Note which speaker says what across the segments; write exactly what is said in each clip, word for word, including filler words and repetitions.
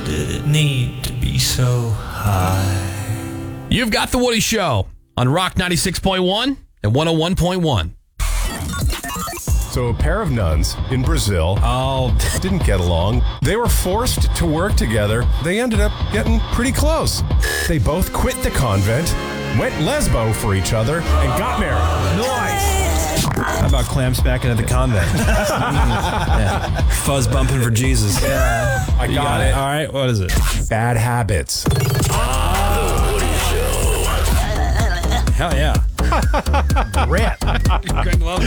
Speaker 1: did it need to be so high?
Speaker 2: You've got The Woody Show on Rock ninety-six point one and one oh one point one.
Speaker 3: So a pair of nuns in Brazil oh, didn't get along. They were forced to work together. They ended up getting pretty close. They both quit the convent, went lesbo for each other, and got married.
Speaker 4: Nice. How about clam smacking at the convent? Yeah. Fuzz bumping for Jesus. Yeah.
Speaker 3: I got, got it.
Speaker 4: it. All right, what is it?
Speaker 3: Bad habits.
Speaker 4: The Woody Show. Hell yeah.
Speaker 3: Rip.
Speaker 4: Greg Logan.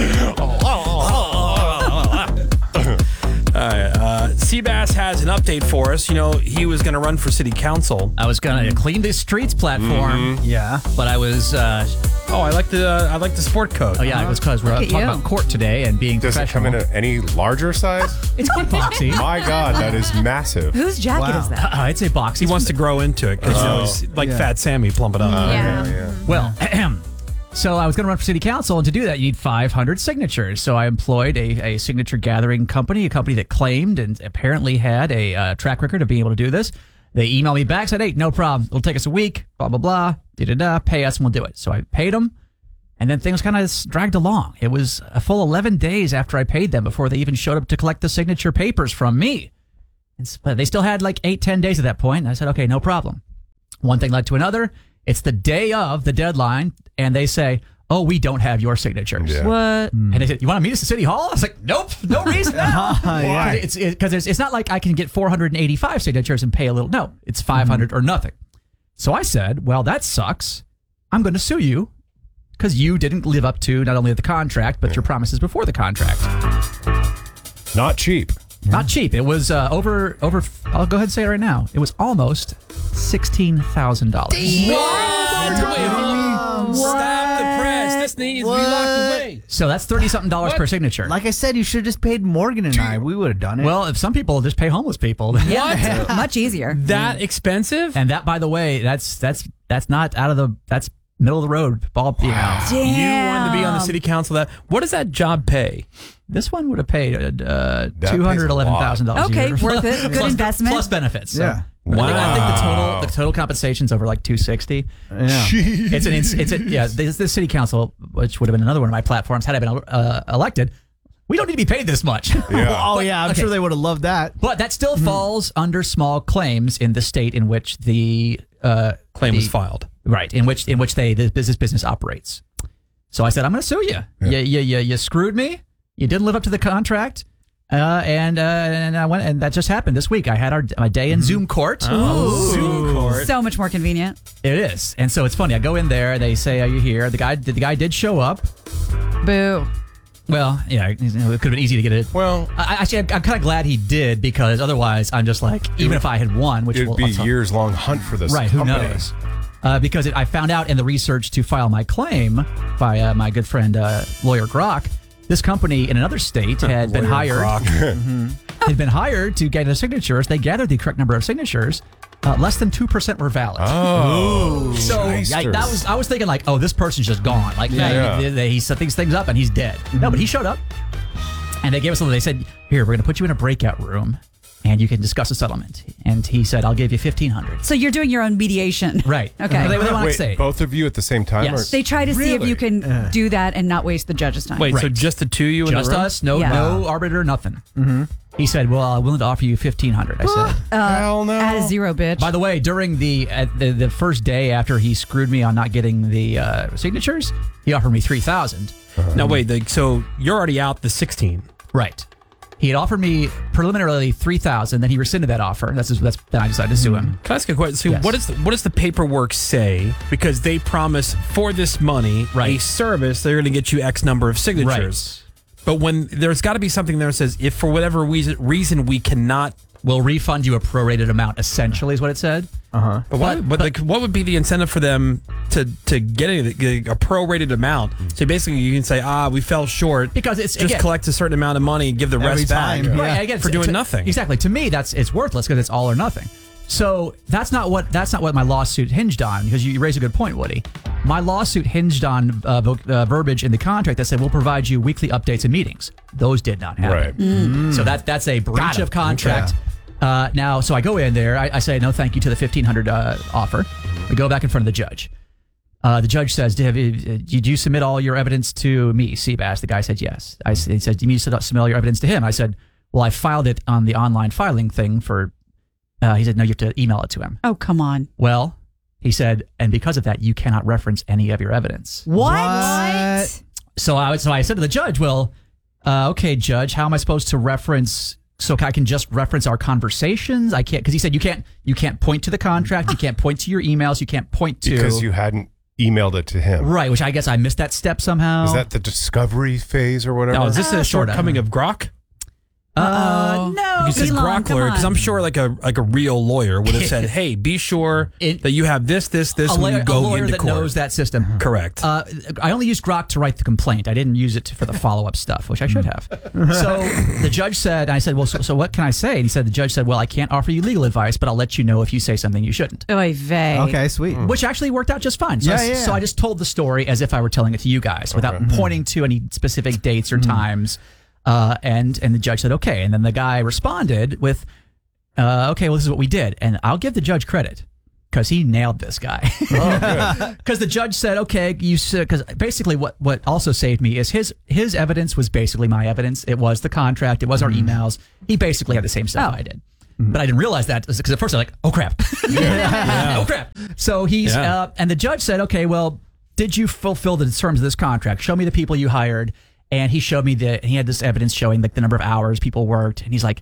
Speaker 4: All right, uh, Seabass has an update for us. You know, he was going to run for city council.
Speaker 5: I was going to clean the streets platform.
Speaker 4: Mm-hmm. Yeah.
Speaker 5: But I was... Uh,
Speaker 4: oh, I like the uh, I like the sport coat.
Speaker 5: Oh, yeah, uh-huh. It was because we're
Speaker 6: Look
Speaker 5: talking
Speaker 6: at you.
Speaker 5: about court today and being
Speaker 3: Does it come
Speaker 5: professional.
Speaker 3: in a, any larger size?
Speaker 5: It's quite boxy.
Speaker 3: My God, that is massive.
Speaker 6: Whose jacket is that?
Speaker 5: Uh, it's a box.
Speaker 4: He wants to grow into it because
Speaker 3: Oh.
Speaker 4: you know, he's like
Speaker 5: Yeah.
Speaker 4: Fat Sammy, plump it up.
Speaker 6: Yeah.
Speaker 3: Yeah.
Speaker 5: Well, so I was going to run for city council, and to do that, you need five hundred signatures. So I employed a, a signature gathering company, a company that claimed and apparently had a uh, track record of being able to do this. They emailed me back, said, hey, no problem. It'll take us a week, blah, blah, blah, da-da-da, pay us, and we'll do it. So I paid them, and then things kind of dragged along. It was a full eleven days after I paid them before they even showed up to collect the signature papers from me. And s- but they still had like eight, ten days at that point, and I said, okay, no problem. One thing led to another. It's the day of the deadline, and they say, oh, we don't have your signatures.
Speaker 3: Yeah.
Speaker 6: What?
Speaker 5: And they said, you want to meet us at City Hall? I was like, nope, no reason. Why? It's because it, it's not like I can get four hundred eighty-five signatures and pay a little. No, it's five hundred or nothing. So I said, well, that sucks. I'm going to sue you because you didn't live up to not only the contract, but your promises before the contract.
Speaker 3: Not cheap.
Speaker 5: Not cheap. It was uh, over, over, I'll go ahead and say it right now. It was almost sixteen thousand dollars.
Speaker 4: Stop the press. This needs to be locked away.
Speaker 5: So that's thirty-something dollars per signature.
Speaker 7: Like I said, you should have just paid Morgan and I. We would have done it.
Speaker 5: Well, if some people just pay homeless people.
Speaker 6: Yeah, much easier.
Speaker 4: That expensive?
Speaker 5: And that, by the way, that's that's that's not out of the that's middle of the road ball. You know,
Speaker 6: Damn.
Speaker 4: You wanted to be on the city council. That what does that job pay?
Speaker 5: this one would have paid uh,
Speaker 3: pays
Speaker 5: two hundred eleven thousand dollars.
Speaker 6: Okay,
Speaker 5: a year.
Speaker 6: worth it. Good
Speaker 5: Plus-
Speaker 6: investment.
Speaker 5: plus benefits. So.
Speaker 7: Yeah.
Speaker 5: I think, I think the
Speaker 3: Wow.
Speaker 5: total the total compensation's over like two sixty.
Speaker 7: yeah.
Speaker 5: It's an it's, it's a, yeah. This, this city council, which would have been another one of my platforms had I been uh, elected, we don't need to be paid this much.
Speaker 3: Yeah.
Speaker 7: Oh, yeah. I'm
Speaker 5: Okay.
Speaker 7: sure they would have loved that.
Speaker 5: But that still falls under small claims in the state in which the uh,
Speaker 4: Claim
Speaker 5: the-
Speaker 4: was filed.
Speaker 5: Right, in which in which they the business business operates. So I said, I'm going to sue you. You, you. You you screwed me. You didn't live up to the contract. Uh, and uh, and I went, and that just happened this week. I had our my day in Zoom court.
Speaker 4: Zoom court.
Speaker 6: So much more convenient.
Speaker 5: It is, and so it's funny. I go in there. They say, "Are you here?" The guy, the guy did show up.
Speaker 6: Boo.
Speaker 5: Well, yeah, it could have been easy to get it.
Speaker 3: Well,
Speaker 5: I, actually, I'm kind of glad he did because otherwise, I'm just like, even if I had won, which
Speaker 3: it'd
Speaker 5: will
Speaker 3: be
Speaker 5: I'll
Speaker 3: a
Speaker 5: talk-
Speaker 3: years long hunt for this
Speaker 5: right? Who
Speaker 3: company.
Speaker 5: knows? Uh, because it, I found out in the research to file my claim by uh, my good friend uh, lawyer Grok. This company in another state had been hired. Had been hired to gather signatures. They gathered the correct number of signatures. Uh, less than two percent were valid.
Speaker 3: Oh,
Speaker 5: So I, that was I was thinking like, oh, this person's just gone. Like
Speaker 3: Yeah.
Speaker 5: he, he, he set these things up and he's dead. No, but he showed up, and they gave us something. They said, "Here, we're going to put you in a breakout room, and you can discuss a settlement." And he said, "I'll give you fifteen hundred."
Speaker 6: So you're doing your own mediation.
Speaker 5: Right.
Speaker 6: Okay.
Speaker 5: They, they want to
Speaker 3: Wait,
Speaker 5: say
Speaker 3: both of you at the same time?
Speaker 5: Yes.
Speaker 3: Or?
Speaker 6: They try to see if
Speaker 3: Really?
Speaker 6: you can do that and not waste the judge's time.
Speaker 4: Wait, so
Speaker 5: Right.
Speaker 4: just the two of you in
Speaker 5: just
Speaker 4: the room?
Speaker 5: us, no,
Speaker 6: Yeah.
Speaker 5: no arbiter, nothing. Mm-hmm. He said, "Well, I'm willing to offer you fifteen hundred." I said.
Speaker 3: Hell no.
Speaker 6: Add a zero, bitch.
Speaker 5: By the way, during the, at the the first day after he screwed me on not getting the uh, signatures, he offered me three thousand.
Speaker 4: No, wait. The, so you're already out the sixteen.
Speaker 5: Right. He had offered me preliminarily three thousand. Then he rescinded that offer. That's just, that's then I decided to sue him.
Speaker 4: Can I ask a question? So
Speaker 5: Yes.
Speaker 4: what is the, what does the paperwork say? Because they promise for this money, a
Speaker 5: Right.
Speaker 4: service, they're going to get you X number of signatures. But when there's got to be something there that says if for whatever reason, reason we cannot.
Speaker 5: We'll refund you a prorated amount. Essentially, is what it said.
Speaker 4: Uh huh. But, what, but,
Speaker 5: but-
Speaker 4: like, what would be the incentive for them to to get a, a prorated amount? So basically, you can say, ah, we fell short
Speaker 5: Because it's-
Speaker 4: just
Speaker 5: again-
Speaker 4: collect a certain amount of money, and give the
Speaker 7: Every
Speaker 4: rest back.
Speaker 7: time.
Speaker 5: Right. Again,
Speaker 4: for
Speaker 5: to-
Speaker 4: doing
Speaker 5: to-
Speaker 4: nothing.
Speaker 5: Exactly. To me, that's it's worthless because it's all or nothing. So that's not what that's not what my lawsuit hinged on. Because you raise a good point, Woody. My lawsuit hinged on uh, vo- uh, verbiage in the contract that said we'll provide you weekly updates and meetings. Those did not happen.
Speaker 3: Right.
Speaker 5: So that that's a breach of contract. Uh, now, so I go in there. I, I say no, thank you to the fifteen hundred uh, offer. We go back in front of the judge. Uh, the judge says, did, did you submit all your evidence to me, Seabass? The guy said yes. I, he said, do you need to submit all your evidence to him? I said, well, I filed it on the online filing thing for, uh, he said, no, you have to email it to him.
Speaker 6: Oh, come on.
Speaker 5: Well, he said, and because of that, you cannot reference any of your evidence.
Speaker 6: What?
Speaker 7: What?
Speaker 5: So I, so I said to the judge, well, uh, okay, judge, how am I supposed to reference, so I can just reference our conversations? I can't, because he said you can't, you can't point to the contract, you can't point to your emails, you can't point to.
Speaker 3: Because you hadn't emailed it to him.
Speaker 5: Right, which I guess I missed that step somehow.
Speaker 3: Is that the discovery phase or whatever?
Speaker 4: Now, is this
Speaker 5: Uh,
Speaker 4: a
Speaker 5: sorta.
Speaker 4: shortcoming of Grok?
Speaker 6: Uh, no,
Speaker 4: You said
Speaker 6: Elon,
Speaker 4: Grok
Speaker 6: come
Speaker 4: lawyer because
Speaker 6: on.
Speaker 4: I'm sure like a like a real lawyer would have said, "Hey, be sure
Speaker 5: It-
Speaker 4: that you have this, this, this
Speaker 5: a,
Speaker 4: when
Speaker 5: lawyer,
Speaker 4: you
Speaker 5: a
Speaker 4: go
Speaker 5: lawyer
Speaker 4: into
Speaker 5: that
Speaker 4: court."
Speaker 5: knows that system.
Speaker 4: Correct.
Speaker 5: Uh, I only used Grok to write the complaint. I didn't use it for the follow-up stuff, which I should have. So the judge said, I said, well, so, so what can I say? And he said, the judge said, well, I can't offer you legal advice, but I'll let you know if you say something you shouldn't.
Speaker 6: Oy vey.
Speaker 7: Okay, sweet.
Speaker 5: Which actually worked out just fine. So,
Speaker 7: Yeah,
Speaker 5: I,
Speaker 7: yeah.
Speaker 5: so I just told the story as if I were telling it to you guys without
Speaker 3: Okay.
Speaker 5: pointing to any specific dates or times. Uh, and and the judge said, okay. And then the guy responded with, uh, okay, well, this is what we did. And I'll give the judge credit because he nailed this guy. Because the judge said, okay, you because basically what, what also saved me is his his evidence was basically my evidence. It was the contract. It was our emails. He basically had the same stuff I did. But I didn't realize that because at first I was like, oh, crap. Oh, crap. So he's,
Speaker 4: Yeah.
Speaker 5: uh, and the judge said, okay, well, did you fulfill the terms of this contract? Show me the people you hired. And he showed me that he had this evidence showing like the number of hours people worked. And he's like,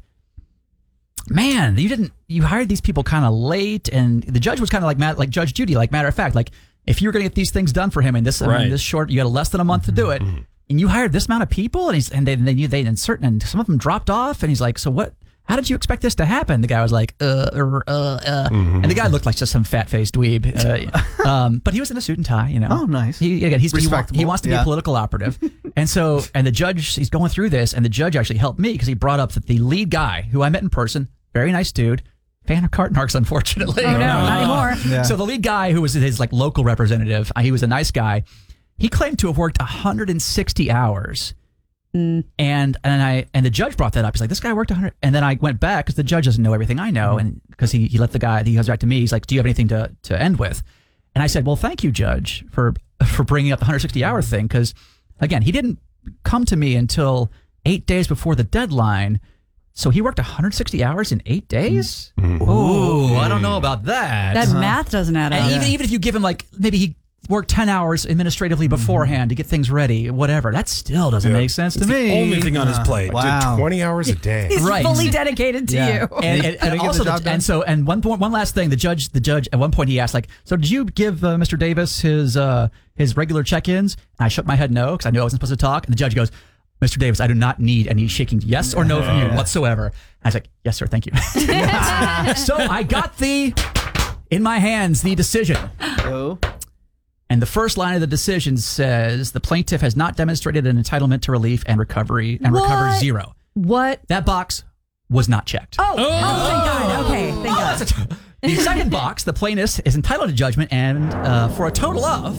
Speaker 5: man, you didn't, you hired these people kind of late. And the judge was kind of like, Matt, like Judge Judy, like matter of fact, like if you were going to get these things done for him in this, I mean,
Speaker 4: Right.
Speaker 5: this short, you had less than a month to do it. And you hired this amount of people and he's, and they, they, they insert, and some of them dropped off. And he's like, so what, how did you expect this to happen? The guy was like, uh, uh, uh, uh. And the guy looked like just some fat-faced dweeb. Uh, um, but he was in a suit and tie, you know.
Speaker 7: Oh, nice.
Speaker 5: He, again, he's, he, wa-
Speaker 7: Respectable.
Speaker 5: he wants to be
Speaker 7: Yeah.
Speaker 5: a political operative. And so, and the judge, he's going through this, and the judge actually helped me because he brought up that the lead guy, who I met in person, very nice dude, fan of Cartnarks, unfortunately.
Speaker 6: Oh, no, not anymore.
Speaker 7: Yeah.
Speaker 5: So the lead guy, who was his like local representative, uh, he was a nice guy. He claimed to have worked one hundred sixty hours. And and I and the judge brought that up. He's like, this guy worked one hundred. And then I went back because the judge doesn't know everything I know, and because he, he let the guy, he goes back to me. He's like, do you have anything to, to end with? And I said, well, thank you, Judge, for for bringing up the one hundred sixty hour thing, because again, he didn't come to me until eight days before the deadline. So he worked one hundred sixty hours in eight days. Ooh, I don't know about that.
Speaker 6: That math doesn't add up.
Speaker 5: And even even if you give him like maybe he worked ten hours administratively beforehand to get things ready, whatever, that still doesn't
Speaker 3: Yeah.
Speaker 5: make sense to
Speaker 4: It's
Speaker 5: me.
Speaker 4: the only thing on his plate.
Speaker 7: Wow.
Speaker 3: twenty hours a day.
Speaker 6: He's
Speaker 5: Right.
Speaker 6: fully dedicated to
Speaker 7: Yeah.
Speaker 6: you.
Speaker 5: And, and,
Speaker 7: Couldn't
Speaker 5: and
Speaker 7: get the
Speaker 5: also,
Speaker 7: job
Speaker 5: the,
Speaker 7: done.
Speaker 5: and so, and one point, one last thing, the judge, the judge, at one point he asked, like, so did you give uh, Mister Davis his uh, his regular check-ins? And I shook my head no because I knew I wasn't supposed to talk. And the judge goes, Mister Davis, I do not need any shaking yes or no from you whatsoever. And I was like, yes, sir, thank you. So I got the in my hands the decision.
Speaker 7: Oh.
Speaker 5: And the first line of the decision says the plaintiff has not demonstrated an entitlement to relief and recovery and
Speaker 6: What?
Speaker 5: recovered zero.
Speaker 6: What?
Speaker 5: That box was not checked.
Speaker 6: Oh, oh, thank God. Okay, thank
Speaker 5: Oh,
Speaker 6: God.
Speaker 5: that's a- the second box, the plaintiff is entitled to judgment and uh, for a total of.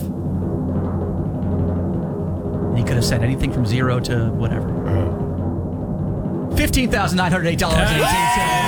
Speaker 5: He could have said anything from zero to whatever. Fifteen thousand nine hundred eight dollars and eighteen cents.